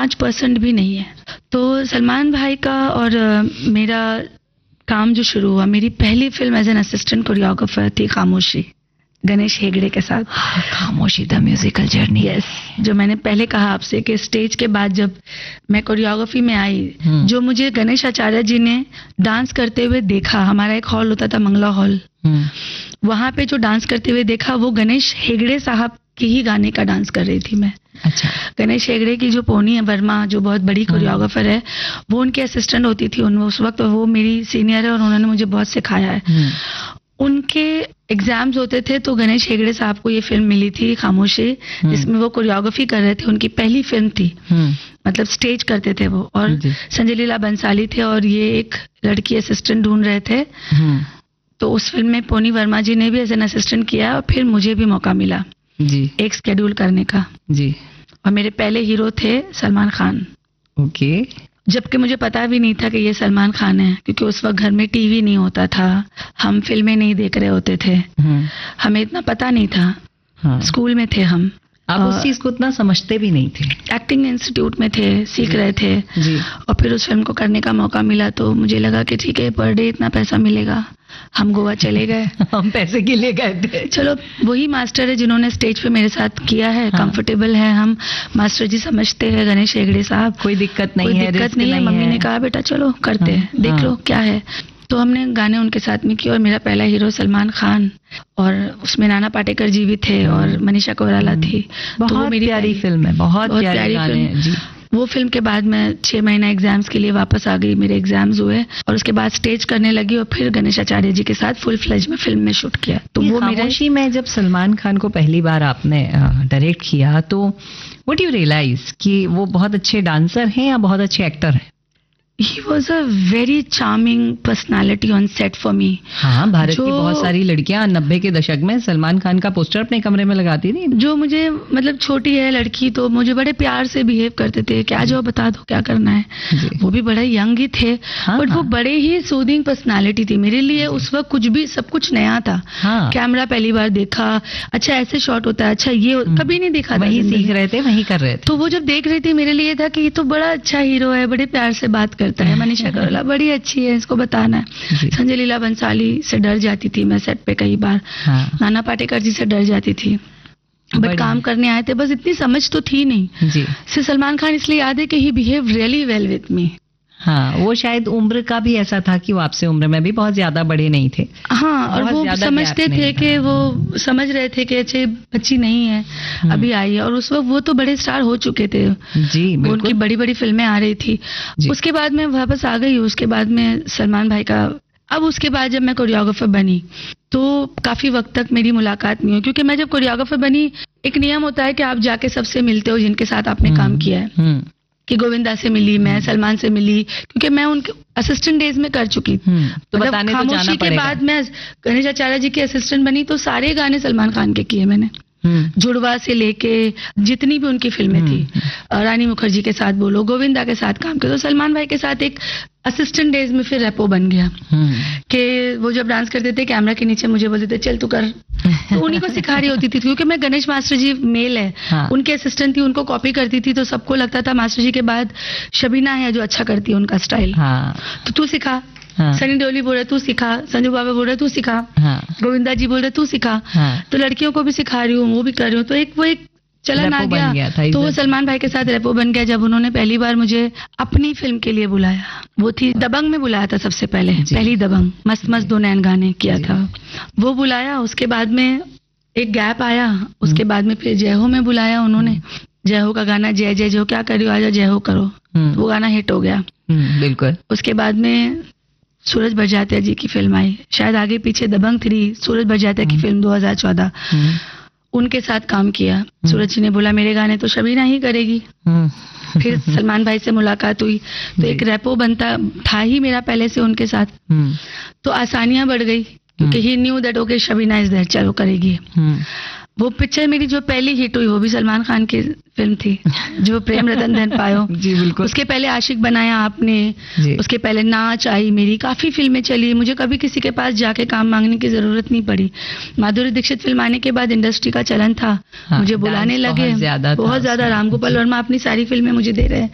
5% भी नहीं है। तो सलमान भाई का और मेरा काम जो शुरू हुआ, मेरी पहली film as an assistant choreographer थी खामोशी, गणेश हेगड़े के साथ। खामोशी द म्यूजिकल जर्नी। यस, जो मैंने पहले कहा आपसे कि स्टेज के बाद जब मैं कोरियोग्राफी में आई, जो मुझे गणेश आचार्य जी ने डांस करते हुए देखा, हमारा एक हॉल होता था मंगला हॉल, वहां पे जो डांस करते हुए देखा वो गणेश हेगड़े साहब के ही गाने का डांस कर रही थी मैं। अच्छा। गणेश हेगड़े की जो पोनी वर्मा, जो बहुत बड़ी कोरियोग्राफर है, वो उनकी असिस्टेंट होती थी उस वक्त। वो मेरी सीनियर है और उन्होंने मुझे बहुत सिखाया है। उनके एग्जाम्स होते थे तो गणेश हेगड़े साहब को ये फिल्म मिली थी खामोशी, जिसमें वो कोरियोग्राफी कर रहे थे। उनकी पहली फिल्म थी, मतलब स्टेज करते थे वो, और संजय लीला बंसाली थे और ये एक लड़की असिस्टेंट ढूंढ रहे थे। तो उस फिल्म में पोनी वर्मा जी ने भी एज एन असिस्टेंट किया और फिर मुझे भी मौका मिला जी एक स्केड्यूल करने का जी। और मेरे पहले हीरो थे सलमान खान। ओके। जबकि मुझे पता भी नहीं था कि ये सलमान खान है, क्योंकि उस वक्त घर में टीवी नहीं होता था, हम फिल्में नहीं देख रहे होते थे, हमें इतना पता नहीं था। हाँ। स्कूल में थे हम, आप उस चीज को इतना समझते भी नहीं थे। एक्टिंग इंस्टीट्यूट में थे, सीख रहे थे जी। और फिर उस फिल्म को करने का मौका मिला तो मुझे लगा कि ठीक है, पर डे इतना पैसा मिलेगा, हम गोवा चले गए। हम पैसे के लिए गए थे। चलो, वही मास्टर है जिन्होंने स्टेज पे मेरे साथ किया है, कंफर्टेबल है हम, मास्टर जी समझते हैं गणेश हेगड़े साहब, कोई दिक्कत नहीं है, दिक्कत नहीं है। मम्मी ने कहा बेटा चलो करते हैं, देख लो क्या है। तो हमने गाने उनके साथ में किए और मेरा पहला हीरो सलमान खान, और उसमें नाना पाटेकर जी भी थे और मनीषा कोइराला थी। तो वो मेरी प्यारी फिल्म है, बहुत प्यारी फिल्म जी। वो फिल्म के बाद मैं 6 महीना एग्जाम्स के लिए वापस आ गई, मेरे एग्जाम्स हुए और उसके बाद स्टेज करने लगी और फिर गणेश आचार्य जी के साथ फुल फ्लेज में फिल्म में शूट किया। तो वो खामोशी में जब सलमान खान को पहली बार आपने डायरेक्ट किया तो व्हाट यू रियलाइज कि वो बहुत अच्छे डांसर हैं या बहुत अच्छे एक्टर हैं? He was a very charming personality on set for me. हाँ, भारत की बहुत सारी लड़कियां 90 के दशक में सलमान खान का पोस्टर अपने कमरे में लगाती थी। जो मुझे, मतलब छोटी है लड़की, तो मुझे बड़े प्यार से बिहेव करते थे, क्या जो बता दो क्या करना है। वो भी बड़े यंग ही थे, बट वो बड़े ही सूदिंग पर्सनालिटी थी मेरे लिए। उस वक्त कुछ भी, सब कुछ नया था। कैमरा पहली बार देखा, अच्छा ऐसे शॉट होता है, अच्छा ये कभी नहीं देखा था, वही सीख रहे थे, वही कर रहे थे। तो वो जब देख रही थी मेरे लिए था कि ये तो बड़ा अच्छा हीरो है, बड़े प्यार से बात करता है, मनीषा कोइराला बड़ी अच्छी है, इसको बताना है। संजय लीला बंसाली से डर जाती थी मैं सेट पे कई बार, नाना पाटेकर जी से डर जाती थी, बट काम करने आए थे, बस इतनी समझ तो थी नहीं जी। सलमान खान इसलिए याद है कि ही behave really well with me. हाँ, वो शायद उम्र का भी ऐसा था कि वो आपसे उम्र में भी बहुत ज्यादा बड़े नहीं थे। हाँ, और वो समझते थे कि वो समझ रहे थे कि अच्छे बच्ची नहीं है, अभी आई है, और उस वक्त वो तो बड़े स्टार हो चुके थे जी, उनकी बड़ी बड़ी फिल्में आ रही थी। उसके बाद मैं वापस आ गई, उसके बाद में सलमान भाई का, अब उसके बाद जब मैं कोरियोग्राफर बनी तो काफी वक्त तक मेरी मुलाकात नहीं हुई, क्योंकि मैं जब कोरियोग्राफर बनी, एक नियम होता है कि आप जाके सबसे मिलते हो जिनके साथ आपने काम किया है। कि गोविंदा से मिली मैं, सलमान से मिली, क्योंकि मैं उनके असिस्टेंट डेज में कर चुकी थी। तो बताने तो जाना पड़ेगा। के बाद मैं गणेश आचार्य जी की असिस्टेंट बनी तो सारे गाने सलमान खान के किए मैंने, जुड़वा से लेके जितनी भी उनकी फिल्में थी, रानी मुखर्जी के साथ बोलो, गोविंदा के साथ काम किया। तो सलमान भाई के साथ एक असिस्टेंट डेज में फिर रेपो बन गया कि वो जब डांस करते थे कैमरा के नीचे मुझे बोलते थे चल तू कर, तो उन्हीं को सिखा रही होती थी, क्योंकि मैं गणेश मास्टर जी मेल है, उनके असिस्टेंट थी, उनको कॉपी करती थी, तो सबको लगता था मास्टर जी के बाद शबीना है जो अच्छा करती है उनका स्टाइल, तो तू सिखा। सनी देओल बोल रहे तू सिखा, संजू बाबा बोल रहे तू सिखा, गोविंदा जी बोल रहे तू सिखा, तो लड़कियों को भी सिखा रही हूँ, वो भी कर रही हूँ, तो वो एक चलन आ गया तो वो सलमान भाई के साथ रेपो बन गया। जब उन्होंने पहली बार मुझे अपनी फिल्म के लिए बुलाया, वो थी दबंग में बुलाया था सबसे पहले, पहली दबंग, मस्त मस्त दो नैन गाने किया था, वो बुलाया। उसके बाद में एक गैप आया, उसके बाद में फिर जय हो में बुलाया उन्होंने, जय हो का गाना जय जय जो क्या करियो आजा जय हो करो, वो गाना हिट हो गया बिल्कुल। उसके बाद में सूरज बड़जात्या जी की फिल्म आई, शायद आगे पीछे दबंग 3, सूरज बड़जात्या की फिल्म 2014, उनके साथ काम किया। सूरज जी ने बोला मेरे गाने तो शबीना ही करेगी। फिर सलमान भाई से मुलाकात हुई तो एक रेपो बनता था ही मेरा पहले से उनके साथ, तो आसानियां बढ़ गई, क्योंकि ही knew that okay Shabina is there, चलो करेगी। वो पिक्चर मेरी जो पहली हिट हुई वो भी सलमान खान की फिल्म थी, जो प्रेम रतन धन पायो जी बिल्कुल। उसके पहले आशिक बनाया आपने, उसके पहले नाच आई, मेरी काफी फिल्में चली, मुझे कभी किसी के पास जाके काम मांगने की जरूरत नहीं पड़ी। माधुरी दीक्षित फिल्म आने के बाद इंडस्ट्री का चलन था, मुझे बुलाने लगे बहुत ज्यादा, राम गोपाल वर्मा अपनी सारी फिल्में मुझे दे रहे हैं।